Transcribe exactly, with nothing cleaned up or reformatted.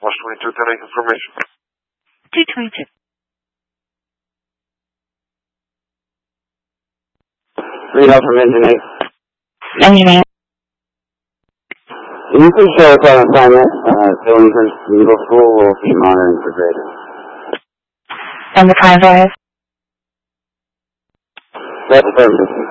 Watch twenty-two, ten eight information. two twenty-two. Read out from engine eight. Engine eight. You can show us on assignment, uh, Billington Middle School will keep monitoring for graders. And the time is? That's perfect.